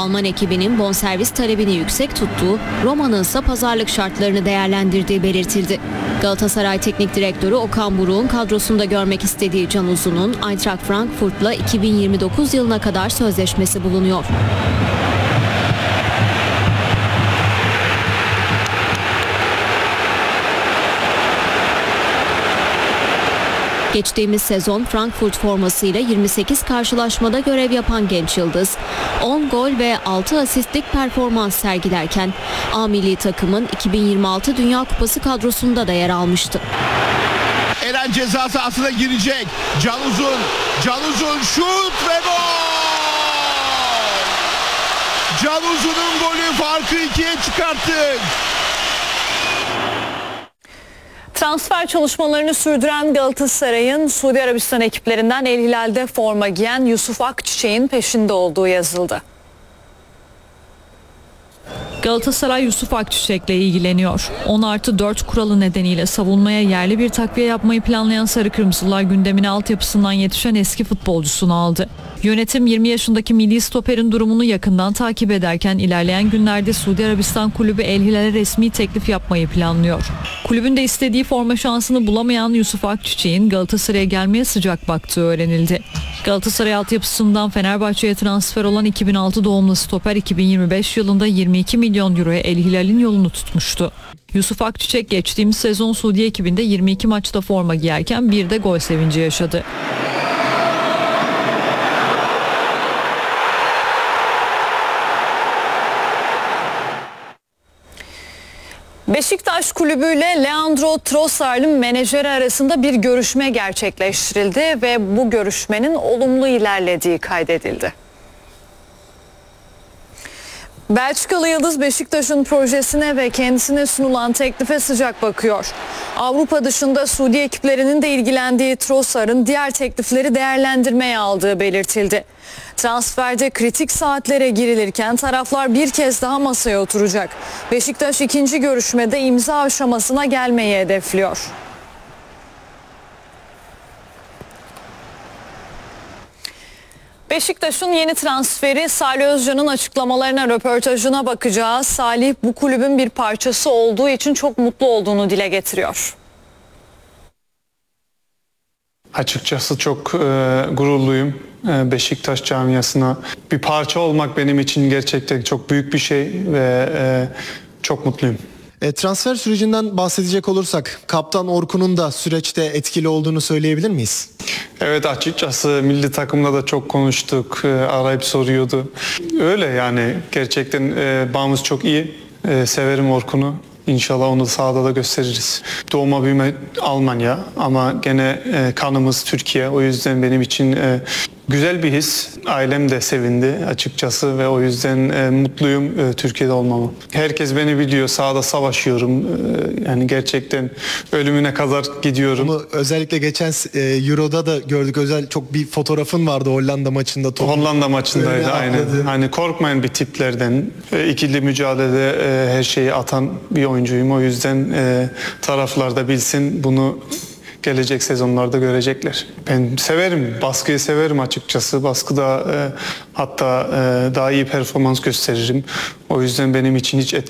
Alman ekibinin bonservis talebini yüksek tuttuğu, Roma'nın ise pazarlık şartlarını değerlendirdiği belirtildi. Galatasaray Teknik Direktörü Okan Buruk'un kadrosunda görmek istediği Can Uzun'un Eintracht Frankfurt'la 2029 yılına kadar sözleşmesi bulunuyor. Geçtiğimiz sezon Frankfurt formasıyla 28 karşılaşmada görev yapan genç yıldız, 10 gol ve 6 asistlik performans sergilerken A milli takımın 2026 Dünya Kupası kadrosunda da yer almıştı. Eren ceza sahasına girecek. Can Uzun şut ve gol! Can Uzun'un golü farkı 2'ye çıkarttı. Transfer çalışmalarını sürdüren Galatasaray'ın Suudi Arabistan ekiplerinden El Hilal'de forma giyen Yusuf Akçiçek'in peşinde olduğu yazıldı. Galatasaray Yusuf Akçiçek'le ilgileniyor. 10+4 kuralı nedeniyle savunmaya yerli bir takviye yapmayı planlayan Sarı Kırmızılar gündemine altyapısından yetişen eski futbolcusunu aldı. Yönetim 20 yaşındaki milli stoperin durumunu yakından takip ederken ilerleyen günlerde Suudi Arabistan kulübü El Hilal'e resmi teklif yapmayı planlıyor. Kulübün de istediği forma şansını bulamayan Yusuf Akçiçek'in Galatasaray'a gelmeye sıcak baktığı öğrenildi. Galatasaray altyapısından Fenerbahçe'ye transfer olan 2006 doğumlu stoper 2025 yılında 22 milyon euroya El Hilal'in yolunu tutmuştu. Yusuf Akçiçek geçtiğimiz sezon Suudi ekibinde 22 maçta forma giyerken bir de gol sevinci yaşadı. Beşiktaş kulübüyle Leandro Trossard'ın menajeri arasında bir görüşme gerçekleştirildi ve bu görüşmenin olumlu ilerlediği kaydedildi. Belçikalı yıldız Beşiktaş'ın projesine ve kendisine sunulan teklife sıcak bakıyor. Avrupa dışında Suudi ekiplerinin de ilgilendiği Trossard'ın diğer teklifleri değerlendirmeye aldığı belirtildi. Transferde kritik saatlere girilirken taraflar bir kez daha masaya oturacak. Beşiktaş ikinci görüşmede imza aşamasına gelmeyi hedefliyor. Beşiktaş'ın yeni transferi Salih Özcan'ın açıklamalarına, röportajına bakacağız. Salih bu kulübün bir parçası olduğu için çok mutlu olduğunu dile getiriyor. Açıkçası çok gururluyum. Beşiktaş camiasına bir parça olmak benim için gerçekten çok büyük bir şey ve çok mutluyum. Transfer sürecinden bahsedecek olursak Kaptan Orkun'un da süreçte etkili olduğunu söyleyebilir miyiz? Evet, açıkçası milli takımda da çok konuştuk, arayıp soruyordu. Öyle yani, gerçekten bağımız çok iyi. Severim Orkun'u. İnşallah onu sahada da gösteririz. Doğma büyüme Almanya ama gene kanımız Türkiye. O yüzden benim için güzel bir his. Ailem de sevindi açıkçası ve o yüzden mutluyum Türkiye'de olmama. Herkes beni biliyor, sahada savaşıyorum. Yani gerçekten ölümüne kadar gidiyorum. Bunu özellikle geçen Euro'da da gördük. Özel çok bir fotoğrafın vardı Hollanda maçında. Hollanda maçındaydı aynen. Hani korkmayan bir tiplerden, ikili mücadelede her şeyi atan bir oyuncuyum. O yüzden taraflar da bilsin, bunu gelecek sezonlarda görecekler. Ben severim, baskıyı severim açıkçası. Baskıda hatta daha iyi performans gösteririm. O yüzden benim için hiç